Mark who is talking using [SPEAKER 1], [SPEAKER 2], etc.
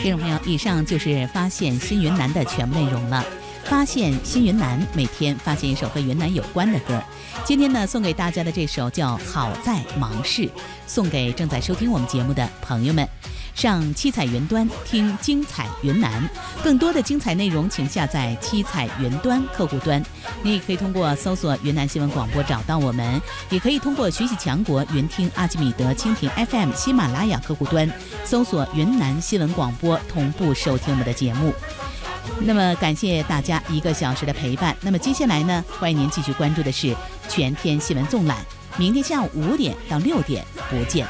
[SPEAKER 1] 听众朋友，以上就是发现新云南的全部内容了。发现新云南，每天发现一首和云南有关的歌。今天呢，送给大家的这首叫《好在忙事》，送给正在收听我们节目的朋友们。上七彩云端听精彩云南，更多的精彩内容请下载七彩云端客户端。你也可以通过搜索云南新闻广播找到我们，也可以通过学习强国云听阿基米德蜻蜓 FM 喜马拉雅客户端搜索云南新闻广播，同步收听我们的节目。那么感谢大家1个小时的陪伴。那么接下来呢，欢迎您继续关注的是全天新闻纵览，明天下午5点到6点不见